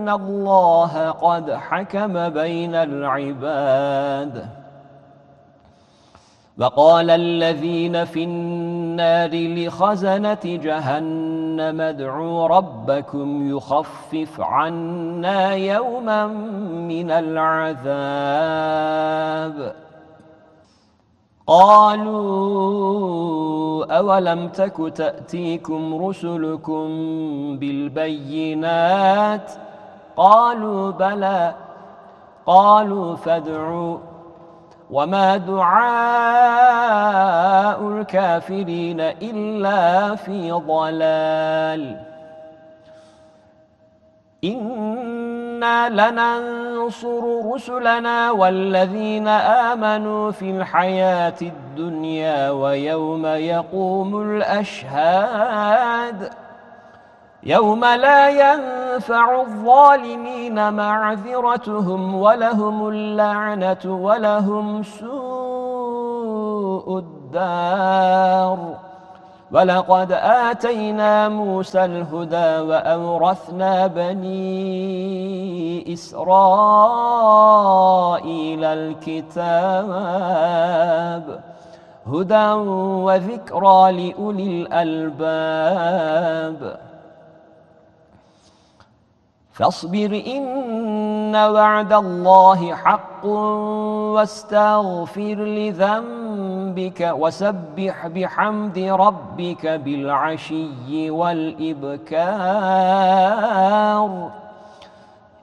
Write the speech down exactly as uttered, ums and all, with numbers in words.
أن الله قد حكم بين العباد. وقال الذين في النار لخزنة جهنم ادعوا ربكم يخفف عنا يوما من العذاب. قالوا أولم تك تأتيكم رسلكم بالبينات قالوا بلى قالوا فادعوا وما دعاء الكافرين إلا في ضلال. إنا لننصر رسلنا والذين آمنوا في الحياة الدنيا ويوم يقوم الأشهاد يوم لا ينفع الظالمين معذرتهم ولهم اللعنة ولهم سوء الدار. ولقد آتينا موسى الهدى وأورثنا بني إسرائيل الكتاب هدى وذكرى لأولي الألباب. فاصبر إن وعد الله حق واستغفر لذنبك وسبح بحمد ربك بالعشي والإبكار.